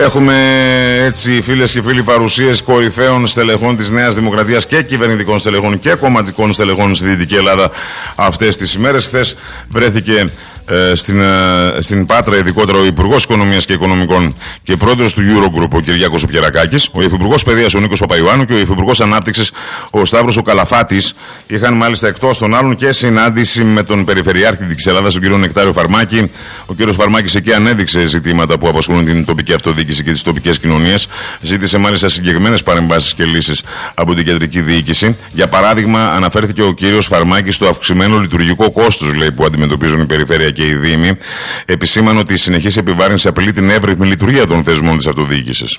Έχουμε έτσι, φίλες και φίλοι, παρουσίες κορυφαίων στελεχών της Νέας Δημοκρατίας και κυβερνητικών στελεχών και κομματικών στελεχών στη Δυτική Ελλάδα αυτές τις ημέρες. Χθες βρέθηκε στην Πάτρα, ειδικότερα ο Υπουργός Οικονομίας και Οικονομικών και πρόεδρος του Eurogroup, ο Κυριάκος Πιερακάκης, ο Υφυπουργός Παιδείας, ο Νίκος Παπαϊωάννου, και ο Υφυπουργός Ανάπτυξης, ο Σταύρος ο Καλαφάτης. Είχαν μάλιστα εκτός των άλλων και συνάντηση με τον Περιφερειάρχη της Ελλάδας, τον κ. Νεκτάριο Φαρμάκη. Ο κ. Φαρμάκης εκεί ανέδειξε ζητήματα που απασχολούν την τοπική αυτοδιοίκηση και τις τοπικές κοινωνίες. Ζήτησε μάλιστα συγκεκριμένες παρεμβάσεις και λύσεις από την κεντρική διοίκηση. Για παράδειγμα, αναφέρθηκε ο κ. Φαρμάκης στο αυξημένο λειτουργικό κόστος, λέει, που αντιμετωπίζουν η περιφέρεια και οι δήμοι. Επισήμανε ότι η συνεχής επιβάρυνση απειλεί την εύρυθμη λειτουργία των θεσμών της αυτοδιοίκησης.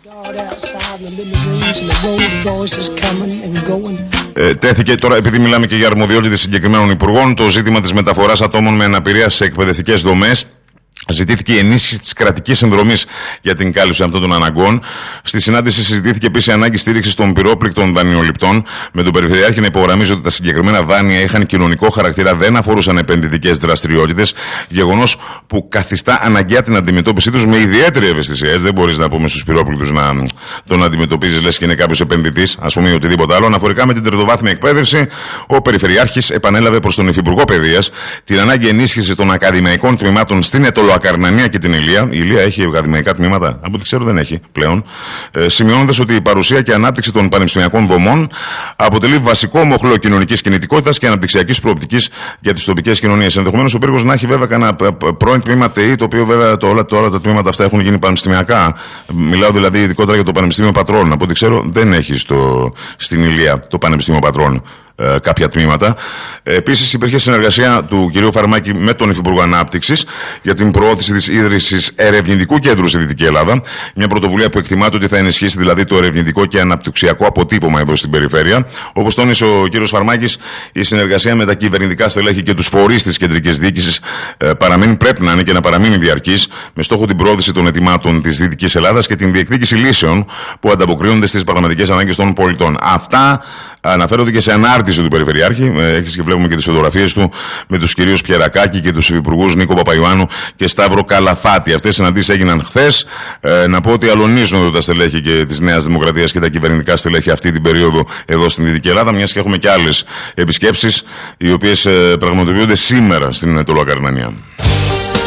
Τέθηκε τώρα, επειδή μιλάμε και για αρμοδιότητες συγκεκριμένων υπουργών, το ζήτημα της μεταφοράς ατόμων με αναπηρία σε εκπαιδευτικές δομές. Ζητήθηκε η ενίσχυση της κρατικής συνδρομής για την κάλυψη αυτών των αναγκών. Στη συνάντηση συζητήθηκε επίσης η ανάγκη στήριξης των πυρόπληκτων δανειοληπτών, με τον Περιφερειάρχη να υπογραμμίζει ότι τα συγκεκριμένα δάνεια είχαν κοινωνικό χαρακτήρα, δεν αφορούσαν επενδυτικές δραστηριότητες. Γεγονός που καθιστά αναγκαία την αντιμετώπιση τους με ιδιαίτερη ευαισθησία. Δεν μπορείς να πούμε στους πυρόπληκτους να τον αντιμετωπίζεις λες και είναι κάποιος επενδυτής, ας πούμε, ή οτιδήποτε άλλο. Αναφορικά με την τριτοβάθμια εκπαίδευση, ο Περιφερειάρχης επανέλαβε προς τον Υφυπουργό Παιδείας την ανάγκη ενίσχυσης των ακαδημαϊκών τμήματων στην Ακαρνανία και την Ηλία. Η Ηλία έχει ακαδημαϊκά τμήματα, από ό,τι ξέρω δεν έχει πλέον. Σημειώνοντας ότι η παρουσία και ανάπτυξη των πανεπιστημιακών δομών αποτελεί βασικό μοχλό κοινωνικής κινητικότητας και αναπτυξιακής προοπτικής για τις τοπικές κοινωνίες. Ενδεχομένως ο Πύργος να έχει βέβαια κανένα πρώην τμήμα ΤΕΗ, το οποίο βέβαια όλα τα τμήματα αυτά έχουν γίνει πανεπιστημιακά. Μιλάω δηλαδή ειδικότερα για το Πανεπιστήμιο Πατρών. Από ό,τι ξέρω δεν έχει στην Ηλία το Πανεπιστήμιο Πατρών κάποια τμήματα. Επίσης, υπήρχε συνεργασία του κ. Φαρμάκη με τον Υφυπουργό Ανάπτυξης για την προώθηση της ίδρυσης ερευνητικού κέντρου στη Δυτική Ελλάδα. Μια πρωτοβουλία που εκτιμάται ότι θα ενισχύσει δηλαδή το ερευνητικό και αναπτυξιακό αποτύπωμα εδώ στην περιφέρεια. Όπως τόνισε ο κ. Φαρμάκης, η συνεργασία με τα κυβερνητικά στελέχη και τους φορείς της κεντρικής διοίκησης πρέπει να είναι και να παραμείνει διαρκής, με στόχο την προώθηση των αιτημάτων της Δυτικής Ελλάδας και την διεκδίκηση λύσεων που ανταποκρίνονται στις πραγματικές ανάγκες των πολιτών. Αυτά αναφέρονται και σε ανάρτηση του Περιφερειάρχη. Έχεις και βλέπουμε και τις φωτογραφίες του με τους κυρίους Πιερακάκη και τους υπουργούς Νίκο Παπαϊωάννου και Σταύρο Καλαφάτη. Αυτές οι συναντήσεις έγιναν χθες. Να πω ότι αλωνίζουν εδώ τα στελέχη και της Νέας Δημοκρατίας και τα κυβερνητικά στελέχη αυτή την περίοδο εδώ στην Δυτική Ελλάδα, μιας και έχουμε και άλλες επισκέψεις οι οποίες πραγματοποιούνται σήμερα στην Ακαρνανία.